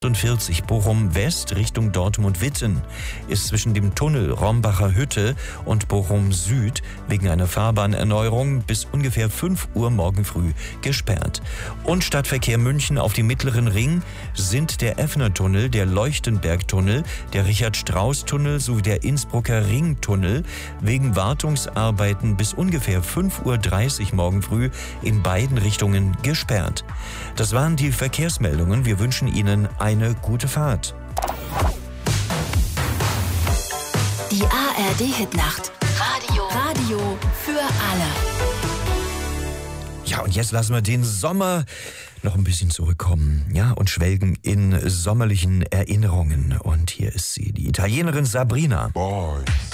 48 Bochum West Richtung Dortmund-Witten ist zwischen dem Tunnel Rombacher Hütte und Bochum Süd wegen einer Fahrbahnerneuerung bis ungefähr 5 Uhr morgen früh gesperrt. Und Stadtverkehr München auf dem Mittleren Ring sind der Effner-Tunnel, der Leuchtenberg-Tunnel, der Richard-Strauss-Tunnel sowie der Innsbrucker Ringtunnel wegen Wartungsarbeiten bis ungefähr 5:30 Uhr morgen früh in beiden Richtungen gesperrt. Das waren die Verkehrsmeldungen. Wir wünschen Ihnen eine gute Fahrt. Die ARD-Hitnacht. Radio für alle. Ja, und jetzt lassen wir den Sommer noch ein bisschen zurückkommen, ja, und schwelgen in sommerlichen Erinnerungen. Und hier ist sie, die Italienerin Sabrina. Boy.